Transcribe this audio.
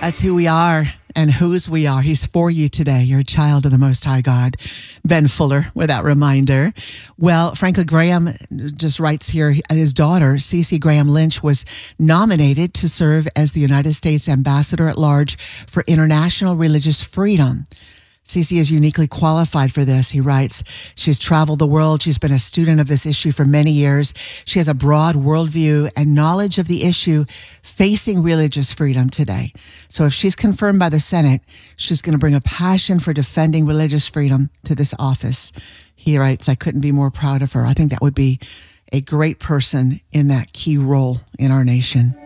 That's who we are and whose we are. He's for you today. You're a child of the Most High God. Ben Fuller with that reminder. Well, Franklin Graham just writes here, his daughter, Cece Graham Lynch, was nominated to serve as the United States Ambassador at Large for International Religious Freedom. Cece is uniquely qualified for this, he writes. She's traveled the world. She's been a student of this issue for many years. She has a broad worldview and knowledge of the issue facing religious freedom today. So if she's confirmed by the Senate, she's going to bring a passion for defending religious freedom to this office. He writes, I couldn't be more proud of her. I think that would be a great person in that key role in our nation.